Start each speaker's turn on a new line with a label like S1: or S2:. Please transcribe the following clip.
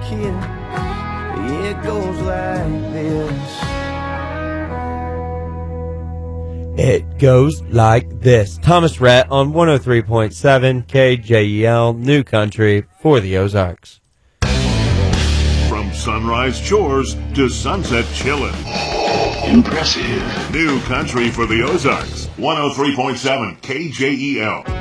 S1: kid. It goes like this.
S2: It goes like this. Thomas Rhett on 103.7 KJEL, New Country for the Ozarks.
S3: From Sunrise Chores to Sunset Chillin'.
S4: Impressive.
S3: New Country for the Ozarks. 103.7 KJEL.